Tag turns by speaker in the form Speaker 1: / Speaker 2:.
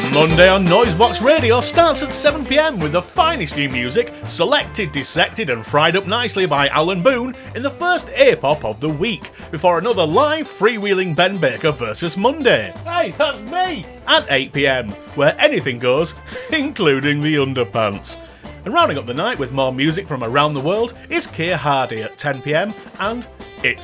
Speaker 1: Monday on Noisebox Radio starts at 7pm with the finest new music, selected, dissected and fried up nicely by Alan Boone in the first A-pop of the week, before another live freewheeling Ben Baker versus Monday. Hey, that's me! At 8pm, where anything goes, including the underpants. And rounding up the night with more music from around the world is Keir Hardy at 10pm and